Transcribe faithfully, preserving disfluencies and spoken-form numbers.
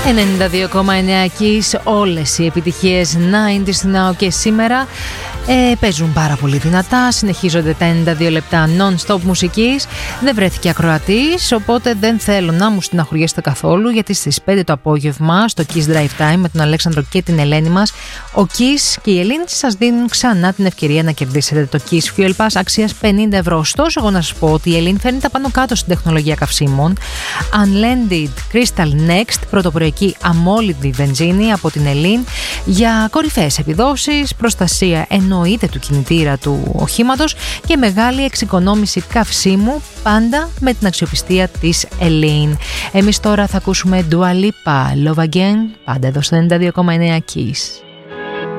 ενενήντα δύο κόμμα εννέα Kiss, όλες οι επιτυχίες ενενήντα στην Now και σήμερα ε, παίζουν πάρα πολύ δυνατά, συνεχίζονται τα ενενήντα δύο λεπτά non-stop μουσικής. Δεν βρέθηκε ακροατής, οπότε δεν θέλω να μου στεναχωριέσετε καθόλου, γιατί στις πέντε το απόγευμα στο Kiss Drive Time με τον Αλέξανδρο και την Ελένη μας, ο Kiss και η Ελένη σας δίνουν ξανά την ευκαιρία να κερδίσετε το Kiss Fuel Pass αξίας πενήντα ευρώ. Ωστόσο, εγώ να σας πω ότι η Ελένη φέρνει τα πάνω κάτω στην τεχνολογία καυσίμων. Unlended Crystal Next, πρωτοποριακή αμόλυδη βενζίνη από την Ελίν για κορυφαίες επιδόσεις, προστασία εννοείται του κινητήρα του οχήματος και μεγάλη εξοικονόμηση καυσίμου, πάντα με την αξιοπιστία της Ελίν. Εμείς τώρα θα ακούσουμε Dua Lipa, Love Again, πάντα εδώ στο ενενήντα δύο κόμμα εννέα Kiss.